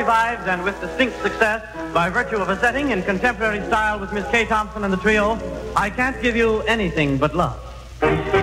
revived and with distinct success by virtue of a setting in contemporary style with Miss Kay Thompson and the trio, I Can't Give You Anything But Love.